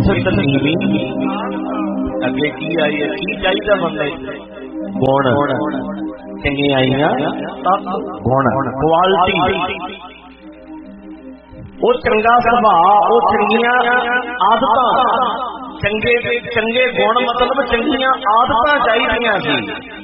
ਸਿਫਤ ਨੀਵੀਂ ਅੱਗੇ ਕੀ ਆਈ ਹੈ, ਕੀ ਚਾਹੀਦਾ ਬੰਦੇ ਗੁਣ ਚੰਗਿਆਈਆਂ ਗੁਣ ਕੁਆਲਿਟੀ, ਉਹ ਚੰਗਾ ਸੁਭਾਅ, ਉਹ ਚੰਗੀਆਂ ਆਦਤਾਂ, ਚੰਗੇ ਗੁਣ ਮਤਲਬ ਚੰਗੀਆਂ ਆਦਤਾਂ ਚਾਹੀਦੀਆਂ ਸੀ।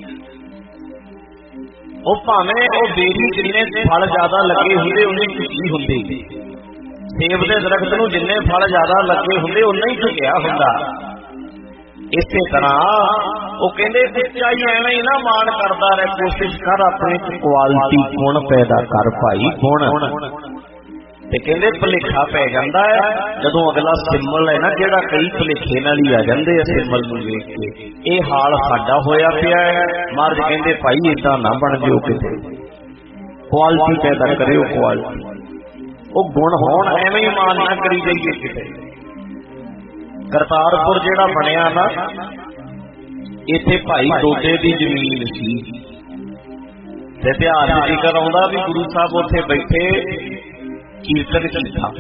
ਉਹ ਭਾਵੇਂ ਉਹ ਬੇਰੀ ਜਿੰਨੇ ਫਲ ਜ਼ਿਆਦਾ ਲੱਗੇ ਹੁੰਦੇ ਉਹਨੇ ਝੁਕੀ ਹੁੰਦੀ, ਸੇਬ ਦੇ ਦਰਖਤ ਨੂੰ ਜਿੰਨੇ ਫਲ ਜ਼ਿਆਦਾ ਲੱਗੇ ਹੁੰਦੇ ਉਨਾ ਹੀ ਝੁਕਿਆ ਹੁੰਦਾ। ਇਸੇ ਤਰ੍ਹਾਂ ਉਹ ਕਹਿੰਦੇ ਉੱਚਾ ਹੀ ਐਵੇਂ ਹੀ ਨਾ ਮਾਣ ਕਰਦਾ ਰਹੇ, ਕੋਸ਼ਿਸ਼ ਕਰ ਆਪਣੇ ਚ ਕੁਆਲਿਟੀ ਗੁਣ ਪੈਦਾ ਕਰ ਭਾਈ, ਗੁਣ। ਤੇ ਕਹਿੰਦੇ ਭੁਲੇਖਾ ਪੈ ਜਾਂਦਾ ਹੈ ਜਦੋਂ ਅਗਲਾ ਸਿੰਬਲ ਹੈ ਨਾ, ਜਿਹੜਾ ਕਈ ਭੁਲੇਖੇ ਨਾਲ ਹੀ ਆ ਜਾਂਦੇ ਆ ਸਿੰਬਲ ਨੂੰ ਵੇਖ ਕੇ। ਇਹ ਹਾਲ ਸਾਡਾ ਹੋਇਆ ਪਿਆ ਹੈ। ਮਹਾਰਾਜ ਕਹਿੰਦੇ ਭਾਈ ਏਦਾਂ ਨਾ ਬਣ ਜਿਓ, ਕਿਤੇ ਕੁਆਲਿਟੀ ਪੈਦਾ ਕਰਿਓ, ਕੁਆਲਿਟੀ ਉਹ ਗੁਣ ਹੋਣ, ਐਵੇਂ ਹੀ ਮਾਨ ਨਾ ਕਰੀ ਜਾਈਏ ਕਿਤੇ। ਕਰਤਾਰਪੁਰ ਜਿਹੜਾ ਬਣਿਆ ਨਾ, ਇੱਥੇ ਭਾਈ ਦੋਦੇ ਦੀ ਜ਼ਮੀਨ ਸੀ ਤੇ ਇਤਿਹਾਸ ਜ਼ਿਕਰ ਆਉਂਦਾ ਵੀ ਗੁਰੂ ਸਾਹਿਬ ਉੱਥੇ ਬੈਠੇ ਕੀਰਤਨ ਕੀਤਾ,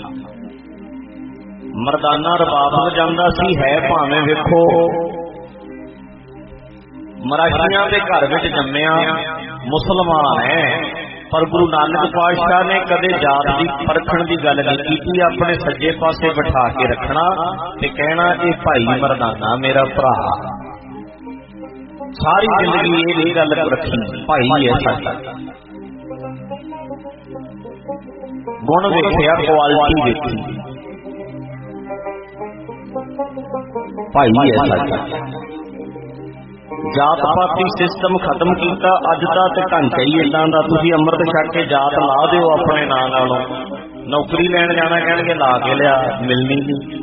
ਮਰਦਾਨਾ ਰਬਾਬ ਵਜਾਉਂਦਾ ਸੀ। ਹੈ ਭਾਵੇਂ ਵੇਖੋ ਮਰਾਠੀਆਂ ਦੇ ਘਰ ਵਿੱਚ ਜੰਮਿਆ, ਮੁਸਲਮਾਨ ਹੈ, ਪਰ ਗੁਰੂ ਨਾਨਕ ਪਾਤਸ਼ਾਹ ਨੇ ਕਦੇ ਜਾਤ ਦੀ ਪਰਖਣ ਦੀ ਗੱਲ ਨਹੀਂ ਕੀਤੀ। ਆਪਣੇ ਸੱਜੇ ਪਾਸੇ ਬਿਠਾ ਕੇ ਰੱਖਣਾ ਤੇ ਕਹਿਣਾ ਇਹ ਭਾਈ ਮਰਦਾਨਾ ਮੇਰਾ ਭਰਾ। ਸਾਰੀ ਜ਼ਿੰਦਗੀ ਇਹ ਗੱਲ ਰੱਖੀ, ਭਾਈ ਹੈ ਸਾਡਾ। ਗੁਣ ਵੇਖਿਆ, ਕੁਆਲਿਟੀ ਵੇਖੀ, ਭਾਈ ਹੈ ਸਾਡਾ। ਜਾਤ ਪਾਤੀ ਸਿਸਟਮ ਖਤਮ ਕੀਤਾ ਅੱਜ ਦਾ, ਤੇ ਢਾਂਚਾ ਹੀ ਏਦਾਂ ਦਾ। ਤੁਸੀਂ ਅੰਮ੍ਰਿਤ ਛੱਡ ਕੇ ਜਾਤ ਲਾ ਦਿਓ ਆਪਣੇ ਨਾਂ ਨਾਲੋਂ, ਨੌਕਰੀ ਲੈਣ ਜਾਣਾ ਕਹਿਣਗੇ ਲਾ ਕੇ ਲਿਆ, ਮਿਲਣੀ ਨਹੀਂ।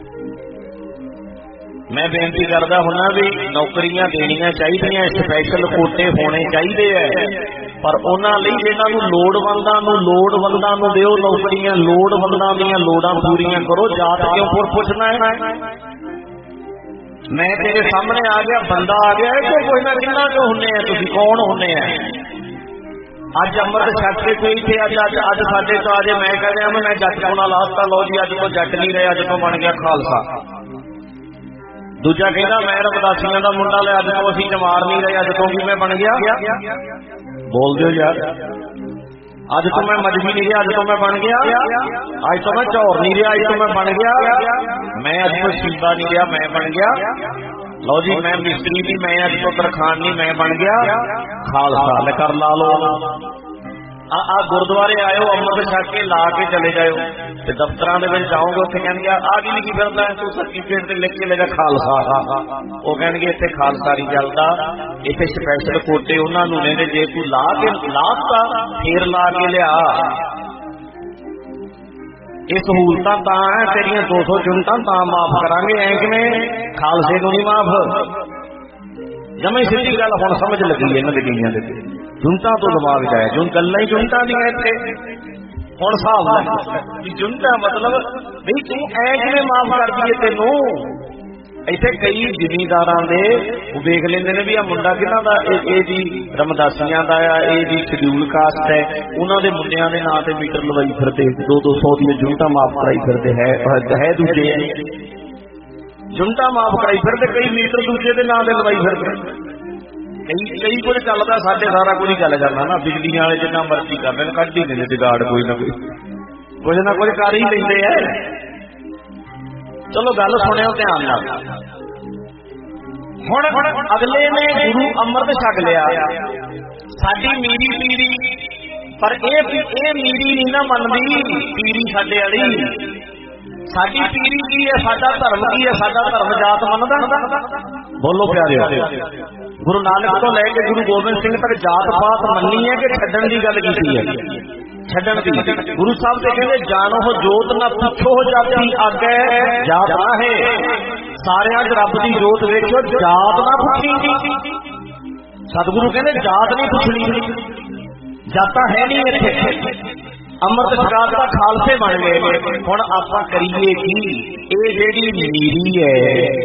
ਮੈਂ ਬੇਨਤੀ ਕਰਦਾ ਹੁੰਦਾ ਵੀ ਨੌਕਰੀਆਂ ਦੇਣੀਆਂ ਚਾਹੀਦੀਆਂ, ਸਪੈਸ਼ਲ ਕੋਟੇ ਹੋਣੇ ਚਾਹੀਦੇ ਹੈ, ਪਰ ਉਹਨਾਂ ਲਈ ਜਿਹਨਾਂ ਨੂੰ ਲੋੜਵੰਦਾਂ ਨੂੰ ਦਿਓ ਨੌਕਰੀਆਂ। ਲੋੜਵੰਦਾਂ ਦੀਆਂ ਲੋੜਾਂ ਪੂਰੀਆਂ ਕਰੋ, ਜਾਤ ਕਿਉਂ ਪੁੱਛਣਾ ਹੈ। ਮੈਂ ਤੇਰੇ ਸਾਹਮਣੇ ਆ ਗਿਆ, ਬੰਦਾ ਆ ਗਿਆ, ਕੋਈ ਨਾ ਕਿੰਨਾ ਕਿਉਂ ਹੁੰਨੇ ਆ, ਤੁਸੀਂ ਕੌਣ ਹੁੰਨੇ ਆ। ਅੱਜ ਅੰਮ੍ਰਿਤ ਛੱਡ ਕੇ ਕੋਈ ਇੱਥੇ ਅੱਜ ਸਾਡੇ ਤੋਂ ਆ ਜੇ, ਮੈਂ ਕਹਿ ਰਿਹਾ ਮੈਂ ਜੱਟ ਕੋਣਾ ਲਾਤਾ, ਲਓ ਜੀ ਅੱਜ ਤੋਂ ਜੱਟ ਨਹੀਂ ਰਹੇ, ਅੱਜ ਤੋਂ ਬਣ ਗਿਆ ਖਾਲਸਾ। ਦੂਜਾ ਕਹਿੰਦਾ ਮੈਂ ਰਮਦਾਸੀਆਂ ਦਾ ਮੁੰਡਾ ਲਿਆ, ਅੱਜ ਤੋਂ ਅਸੀਂ ਜਮਾਰ ਨਹੀਂ ਰਹੇ, ਅੱਜ ਤੋਂ ਵੀ ਮੈਂ ਬਣ ਗਿਆ। ਬੋਲ ਦਿਓ ਯਾਰ, ਅੱਜ ਤੋਂ ਮੈਂ ਮਜਬੀ ਨਹੀਂ ਰਿਹਾ, ਅੱਜ ਤੋਂ ਮੈਂ ਬਣ ਗਿਆ। ਅੱਜ ਤੋਂ ਮੈਂ ਝੌਰ ਨਹੀਂ ਰਿਹਾ, ਅੱਜ ਤੋਂ ਮੈਂ ਬਣ ਗਿਆ। ਮੈਂ ਅੱਜ ਤੋਂ ਸ਼ੀਬਾ ਨਹੀਂ ਰਿਹਾ, ਮੈਂ ਬਣ ਗਿਆ। ਲਓ ਜੀ ਮੈਂ ਮਿਸਤਰੀ ਨਹੀਂ, ਮੈਂ ਅੱਜ ਤੋਂ ਤਰਖਾਨ ਨਹੀਂ, ਮੈਂ ਬਣ ਗਿਆ ਖਾਲਸਾ। ਲੈ ਕਰ ਲਾ ਲਓ। ਆ ਗੁਰਦੁਆਰੇ ਆਇਓ, ਅੰਮ੍ਰਿਤ ਛਕ ਕੇ ਲਾ ਕੇ ਚਲੇ ਜਾਇਓ, ਤੇ ਦਫ਼ਤਰਾਂ ਦੇ ਵਿੱਚ ਜਾਓਗੇ ਉੱਥੇ ਕਹਿਣਗੇ ਆ ਕੀ ਲਿਖੀ ਫਿਰਦਾ ਤੂੰ, ਸਰਟੀਫਿਕੇਟ ਤੇ ਲਿਖ ਕੇ ਲੈ ਜਾ ਖਾਲਸਾ। ਉਹ ਕਹਿਣਗੇ ਇੱਥੇ ਖਾਲਸਾ ਨਹੀਂ ਚੱਲਦਾ, ਇੱਥੇ ਸਪੈਸ਼ਲ ਕੋਟੇ ਉਹਨਾਂ ਨੂੰ ਨੇ, ਜੇ ਤੂੰ ਲਾ ਕੇ ਲਾਤਾ ਫੇਰ ਲਾ ਕੇ ਲਿਆ। ਇਹ ਸਹੂਲਤਾਂ ਤਾਂ ਹੈ ਤੇਰੀਆਂ 200 ਚੁੰਟਾਂ ਤਾਂ ਮਾਫ ਕਰਾਂਗੇ, ਐ ਕਿਵੇਂ ਖਾਲਸੇ ਨੂੰ ਨਹੀਂ ਮਾਫ। ਜਮੇ ਸਿੱਧੀ ਗੱਲ ਹੁਣ ਸਮਝ ਲੱਗੀ ਇਹਨਾਂ ਦੇ ਕਈਆਂ ਦੇ, ਜੁਨਟਾਂ ਤੋਂ ਦਿਮਾਗ ਜਾਇਆ, ਜੁਨ ਗੱਲਾਂ ਹੀ ਜੁਨਟਾਂ ਦੀਆਂ ਇੱਥੇ। ਹੁਣ ਹਿਸਾਬ ਲੱਗ ਜੁਨਟਾਂ ਮਤਲਬ ਵੀ ਤੂੰ ਐ ਕਿਵੇਂ ਮਾਫ ਕਰ ਦਈਏ ਤੈਨੂੰ। ਇੱਥੇ ਕਈ ਜ਼ਿਮੀਂਦਾਰਾਂ ਦੇ ਵੇਖ ਲੈਂਦੇ ਨੇ ਵੀ ਆ ਮੁੰਡਾ ਕਿਹਨਾਂ ਦਾ, ਇਹ ਜੀ ਰਮਦਾਸੀਆਂ ਦਾ ਆ, ਇਹ ਜੀ ਸ਼ਡਿਊਲ ਕਾਸਟ ਹੈ, ਉਹਨਾਂ ਦੇ ਮੁੰਡਿਆਂ ਦੇ ਨਾਂ ਤੇ ਮੀਟਰ ਲਵਾਈ ਫਿਰਦੇ, 200 ਦੀਆਂ ਜੁਨਟਾਂ ਮਾਫ ਕਰਾਈ ਫਿਰਦੇ। ਹੈ ਦੂਜੇ ਜੁਨਟਾਂ ਮਾਫ ਕਰਾਈ ਫਿਰਦੇ, ਕਈ ਮੀਟਰ ਦੂਜੇ ਦੇ ਨਾਂ ਤੇ ਲਵਾਈ ਫਿਰਦੇ। ਕਈ ਕੁਝ ਚੱਲਦਾ, ਸਾਡੇ ਸਾਰਾ ਕੁਝ ਚੱਲ ਜਾਂਦਾ ਨਾ। ਬਿਜਲੀਆਂ ਵਾਲੇ ਜਿੰਨਾ ਮਰਜ਼ੀ ਕਰ ਲੈਣ, ਕੱਢ ਹੀ ਦਿੰਦੇ ਜੁਗਾੜ, ਕੋਈ ਨਾ ਕੁਝ ਕਰ ਹੀ ਲੈਂਦੇ ਆ। ਚਲੋ ਗੱਲ ਸੁਣਿਓ ਧਿਆਨ ਨਾਲ। ਹੁਣ ਅਗਲੇ ਨੇ ਗੁਰੂ ਅੰਮ੍ਰਿਤ ਛਕ ਲਿਆ, ਸਾਡੀ ਮੀਰੀ ਪੀਰੀ, ਪਰ ਇਹ ਮੀਰੀ ਨਹੀਂ ਨਾ ਮੰਨਦੀ ਪੀਰੀ ਸਾਡੇ ਵਾਲੀ। ਸਾਡੀ ਪੀਰੀ ਕੀ ਹੈ, ਸਾਡਾ ਧਰਮ ਕੀ ਹੈ, ਸਾਡਾ ਧਰਮ ਜਾਤ ਮੰਨਦਾ। ਬੋਲੋ ਪਿਆਰਿਓ, ਗੁਰੂ ਨਾਨਕ ਤੋਂ ਲੈ ਕੇ ਗੁਰੂ ਗੋਬਿੰਦ ਸਿੰਘ ਤੱਕ ਜਾਤ ਪਾਤ ਮੰਨੀ ਹੈ ਕਿ ਛੱਡਣ ਦੀ ਗੱਲ ਕੀਤੀ ਹੈ? ਛੱਡਣ ਦੀ। ਗੁਰੂ ਸਾਹਿਬ ਤੇ ਕਹਿੰਦੇ ਜਾਣੋ ਜੋਤ ਨਾ ਪੁੱਛੋ ਜਾਤੀ ਆਗੇ ਜਾਤ ਨਾ ਹੈ। ਸਾਰਿਆਂ 'ਚ ਰੱਬ ਦੀ ਜੋਤ ਵੇਖਿਓ, ਜਾਤ ਨਾ ਪੁੱਛੀ। ਸਤਿਗੁਰੂ ਕਹਿੰਦੇ ਜਾਤ ਨਹੀਂ ਪੁੱਛਣੀ, ਜਾਤਾਂ ਹੈ ਨਹੀਂ ਇੱਥੇ। ਅੰਮ੍ਰਿਤ ਛਕਾ ਦਾ ਖਾਲਸੇ ਬਣ ਗਏ। ਹੁਣ ਆਪਾਂ ਕਰੀਏ ਕੀ? ਇਹ ਜਿਹੜੀ ਮੀਰੀ ਹੈ,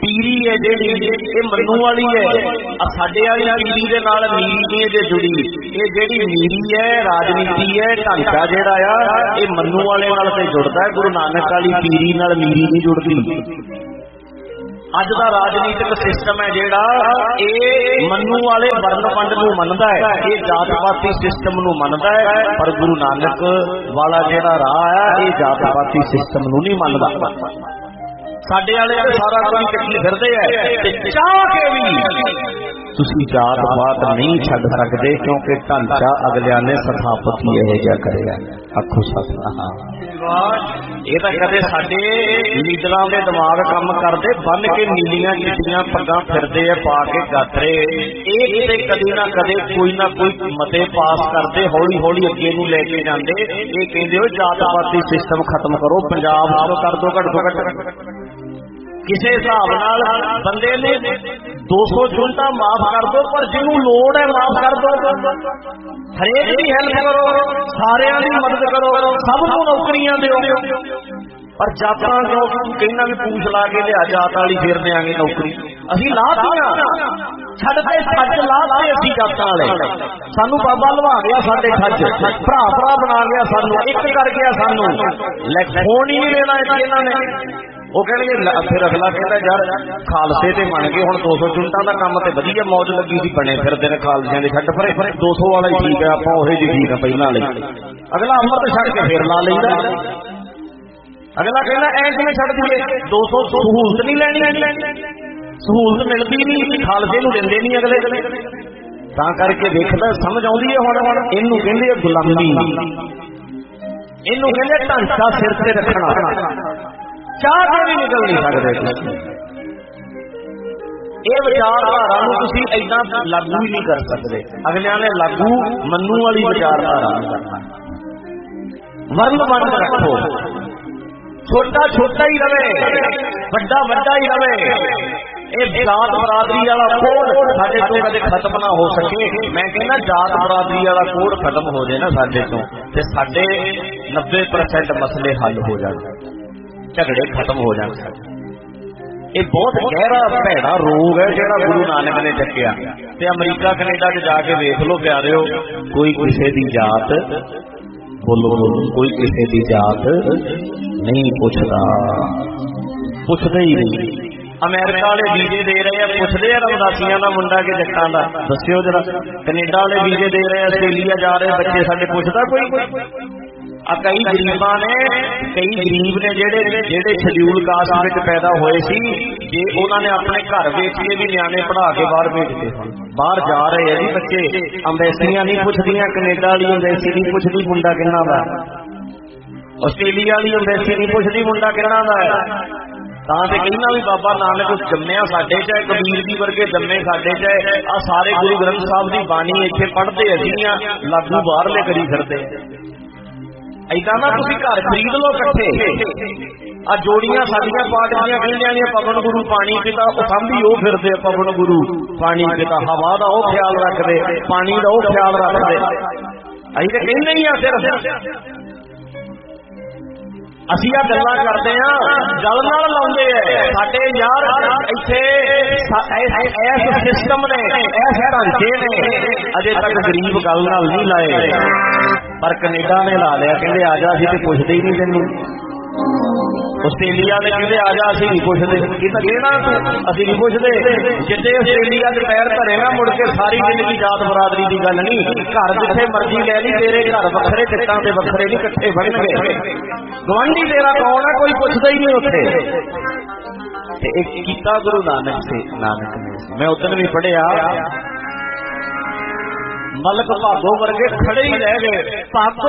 ਪੀਰੀ है ਜਿਹੜੀ ਇਹ ਮੰਨੂ वाली है, ਸਾਡੇ वाली पीरी ਦੇ ਨਾਲ मीरी नहीं जे जुड़ी। ये ਜਿਹੜੀ मीरी है राजनीति है ढांचा ਜਿਹੜਾ आ ये ਮੰਨੂ वाले नाल ते जुड़दा है, गुरु नानक वाली पीरी नाल मीरी नहीं जुड़दी। अज का राजनीतिक सिस्टम है जिहड़ा ये मन्नू वाले वर्ण वंड नूं मनदा है, ये जात पाती सिस्टम नूं मनदा है, पर गुरु नानक वाला जिहड़ा राह है ये जात पाती सिस्टम नूं नहीं मनदा। साडे वाले सारा कोई कट्ठी फिरदे है ते चाह के भी तुसी जात पात नहीं छड्ड सकदे, क्योंकि ढांचा अगलियां ने स्थापत ही इहो जिहा करिआ। आखो सतनाम। ये तो कदे साडे लीडरां दे दिमाग काम करदे, बन के नीलियां चिट्टियां पग्गां फिरदे आ पा के गातरे। ये किते कदी ना कदे कोई ना कोई मते पास करदे, हौली हौली अगे नूं लैके जांदे। ये कहंदे हो जात पाती सिस्टम खत्म करो, पंजाब च कर दो घट तो घट। किसी हिसाब नाल बंदे ने 200 यूनिटां माफ कर दो, पर जिन्हों लोड़ है माफ कर दो। हरेक की हेल्प करो, सारियां दी मदद करो, सबनूं नौकरियां दिओ। पर जातां जो कहना भी पूछ ला के लिया जात वाली फिर देंगे नौकरी, असीं लातियां छड्डते छज लाते असीं जातां वाले। सानू बाबा लवा गया साडे छज, भरा भरा बना गया सानू, एक कर गया सानू, फोन ही नहीं देना इन्हां ने। वो कहेंगे फिर अगला कहता यार खालसे ते बन गए हुण 200 यूनिटां दा काम ते वधिया मौज लगी सी, बने फिरदे ने खालसियां दे। छड्ड परे 200 वाला ही ठीक है, आपां ओही जी ठीक है पहलां वाली। अगला अमृत छड्ड के फिर ला लैंदा। अगला कहना ऐ किवें छड्ड दईए, 200 सहूलत नहीं लैनी, सहूलत मिलदी नहीं, खालसे नूं दिंदे नहीं अगले। तां करके देखदा समझ आउंदी है हुण इहनूं कहंदे गुलामी, इहनूं कहंदे ढांचा सिर ते रखना। चाह के भी निकल नहीं सकते। ये विचारधारा तुसी ऐदां लागू ही नहीं कर सकते। अगलियां ने लागू मन्नू वाली विचारधारा करना। वर्ण वंड रखो, छोटा छोटा ही रहे, बड़ा बड़ा ही रहे। ये जात बरादरी वाला कोड साडे तो कदे खत्म ना हो सके। मैं कहना जात बरादरी वाला कोड खत्म हो जाए ना साडे तो, ते साडे 90% मसले हल हो जाए, झगड़े खत्म हो जाते। ये बहुत गहरा भैड़ा रोग है जिहड़ा गुरु नानक ने चक्या। ते अमरीका कनेडा च जाके वेख लो प्यारिओ, कोई किसी दी जात बोलो, कोई किसी दी जात नहीं पुछदा, पुछदे ही नहीं। अमेरिका वाले वीजे दे रहे हैं, पुछदे आ रमदासियां दा मुंडा के जट्टां दा, दस्सिओ जरा। कनेडा वाले वीजे दे रहे हैं, आस्ट्रेलिया जा रहे बच्चे साडे, पुछदा कोई? कई गरीबां ने, कई गरीब ने जेड़े शेड्यूल कास्ट विच पैदा होए सी, जे उन्होंने अपने घर वेच के भी न्याणे पढ़ा के बाहर भेजते सन। बाहर जा रहे हैं जी बच्चे, अंबैसियां नहीं पुछदियां, कनेडा वाली अंबैसी नहीं पुछदी मुंडा किन्ना दा, आस्ट्रेलिया वाली अंबैसी नहीं पुछदी मुंडा किन्ना दा है। तां ते कहना भी बाबा नानक जम्मिया साडे च, कबीर जी वर्गे जम्मे साडे च, आ सारे गुरु ग्रंथ साहब की बाणी इत्थे पढ़ते असीं आ, लागू बाहरले करी फिरदे। ऐदा ना तुसी घर खरीद लो इकट्ठे। आ जोड़ियां साडियां पार्टियां कहंदियां ने पवन गुरु पानी पिता, ओ सांभी ओ फिरदे पवन गुरु पानी पिता। हवा दा ओ ख्याल रखदे, पानी दा ओ ख्याल रखदे। असीं ते कहंदे ही आ, सिर्फ असीं आ गल्लां करदे आ, गल नाल लाउंदे आ। साडे यार इत्थे इस सिस्टम ने, इस ढांचे ने अजे तक गरीब गल नाल नहीं लाए, पर कनेडा ने ला लिया। कहंदे आ जा, असीं ते पुछदे ही नहीं तैनूं। आस्ट्रेलिया ने कहंदे आ जा, असीं नहीं पुछदे। कितना कहना तू, असीं नहीं पुछदे। जिद्दे आस्ट्रेलिया च पैर धरे ना, मुड़ के सारी जिंदगी जात बरादरी की गल नहीं। घर जिथे मर्जी ले ली, तेरे घर वखरे टिकटां ते वखरे नहीं, इकट्ठे बनणगे। गवांढी तेरा कौन है, कोई पुछदा ही नहीं उत्थे। एक कीता गुरु नानक से, नानक ने। मैं उदन भी पढ़िया, मलक भागो वर्गे खड़े ही रह गए।